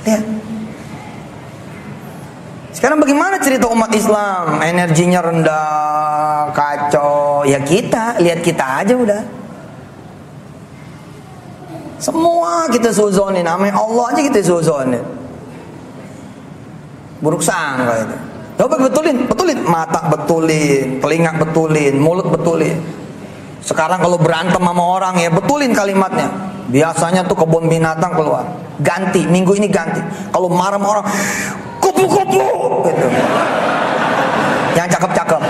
Lihat. Sekarang bagaimana cerita umat Islam? Energinya rendah, kacau. Ya kita, lihat kita aja udah. Semua kita suzonin, namanya Allah aja kita suzonin. Buruk sangka itu. Coba betulin. Mata betulin, telinga betulin, mulut betulin. Sekarang kalau berantem sama orang ya betulin kalimatnya. Biasanya tuh kebun binatang keluar. Ganti, minggu ini ganti. Kalau marah sama orang, kupu-kupu gitu. Yang cakep-cakep.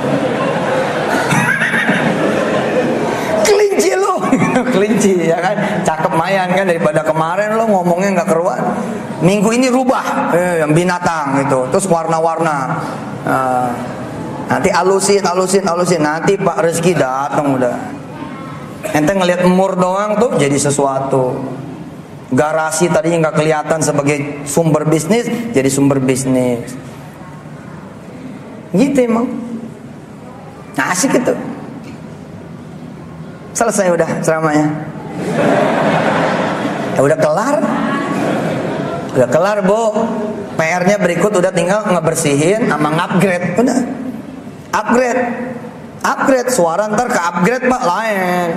Kelinci lo. Kelinci ya kan. Cakep mayan kan, daripada kemarin lo ngomongnya nggak keruan. Minggu ini rubah yang binatang gitu. Terus warna-warna. Nanti alusin. Nanti Pak Rezeki datang udah. Ente ngelihat emur doang tuh jadi sesuatu. Garasi tadinya nggak kelihatan sebagai sumber bisnis, jadi sumber bisnis. Gitu emang. Nah, asik itu. Selesai udah ceramahnya. Ya udah kelar. Udah kelar, Bu. PR-nya berikut udah tinggal ngebersihin sama ngupgrade. Udah. Upgrade. Suara ntar ke upgrade, Pak, lain.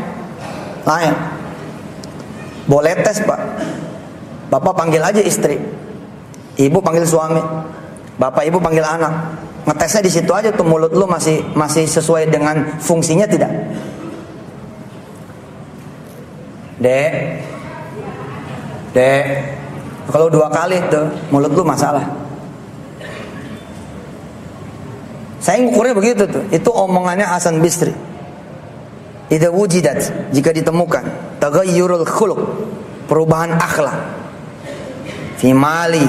Boleh tes, Pak. Bapak panggil aja istri, ibu panggil suami, bapak ibu panggil anak. Ngetesnya di situ aja tuh, mulut lu masih sesuai dengan fungsinya tidak? Dek. Kalau 2 kali tuh mulut lu masalah. Saya ngukurnya begitu tuh. Itu omongannya Hasan Bisri. Idza wujidat, jika ditemukan taghayyurul khuluq, perubahan akhlak, fi mali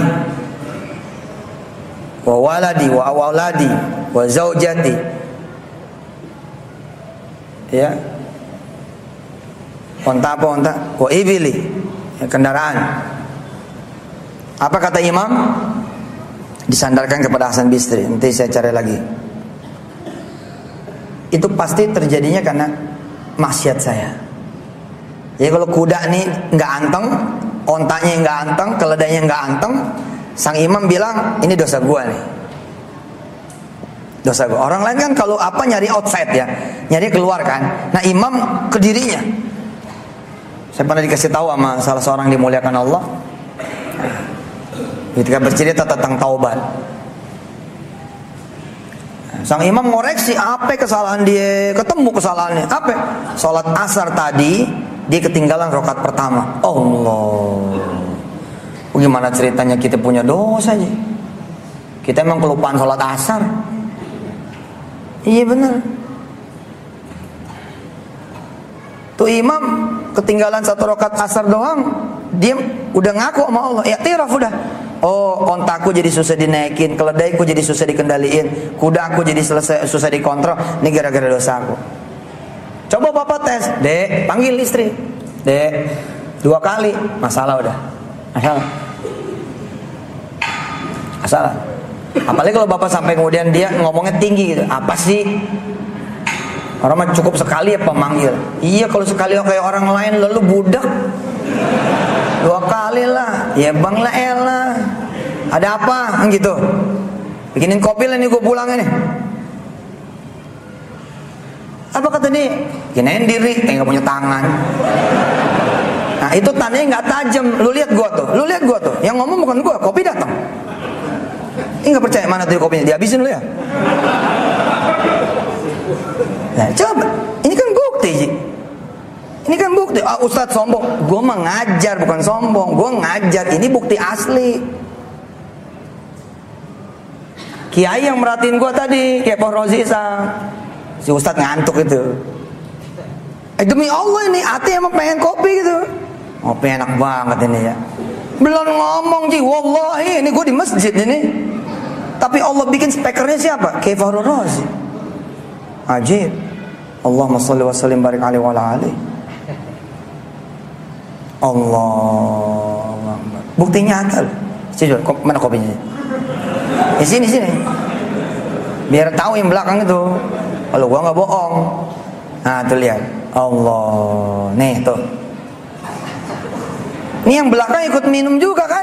wa waladi wa awladi wa zaujati, ya, onta wa ibili, ya, kendaraan. Apa kata imam? Disandarkan kepada Hasan Bisri. Nanti saya cari lagi. Itu pasti terjadinya karena maksiat saya. Jadi kalau kuda nih nggak anteng, ontanya nggak anteng, keledainya nggak anteng, sang imam bilang ini dosa gua nih. Dosa gua. Orang lain kan kalau apa nyari outside ya, nyari keluar kan. Nah imam ke dirinya. Saya pernah dikasih tahu sama salah seorang dimuliakan Allah. Ketika bercerita tentang taubat, sang imam ngoreksi apa kesalahan dia, ketemu kesalahannya apa? Sholat asar tadi dia ketinggalan rakaat pertama. Allah, bagaimana ceritanya kita punya dosa aja? Kita emang kelupaan sholat asar? Iya benar. Tuh imam ketinggalan 1 rakaat asar doang, dia udah ngaku sama Allah. Ya tiraf udah. Oh, ontaku jadi susah dinaikin, keledaiku jadi susah dikendaliin, kudaku jadi susah dikontrol. Ini gara-gara dosaku. Coba bapak tes, Dek, panggil istri, Dek, 2 kali, masalah udah, masalah. Apalagi kalau bapak sampai kemudian dia ngomongnya tinggi gitu, apa sih? Orang mah cukup sekali apa manggil? Iya, kalau sekali kayak orang lain lalu budak. 2 kali lah, ya bang lah elah. Ada apa? Kan gitu. Bikinin kopi lah nih gue pulangnya nih. Apa kata dia? Ginain diri, nggak punya tangan. Nah itu tandanya nggak tajam. Lu lihat gue tuh. Yang ngomong bukan gue, kopi datang. Ini nggak percaya mana tuh kopinya? Dihabisin lu ya. Nah coba, ini kan bukti Ji. Ini kan bukti. Ustadz sombong. Gue mengajar bukan sombong. Gue ngajar. Ini bukti asli. Kiai yang merhatiin gue tadi, kayak Pak Rozi si Ustadz ngantuk itu. Demi Allah ini hati emang pengen kopi gitu. Kopi enak banget ini ya. Belum ngomong Ji, wallahi ini gue di masjid ini. Tapi Allah bikin speakernya siapa? Kayak Pak Rozi. Ajib. Allahumma sholli wa sallim barik alaihi wa ala alihi. Allah, buktinya nyata. Sini, mana kopinya? Di sini. Biar tahu yang belakang itu. Kalau gua nggak bohong. Nah, tuh lihat. Allah, nih tuh. Ini yang belakang ikut minum juga kan?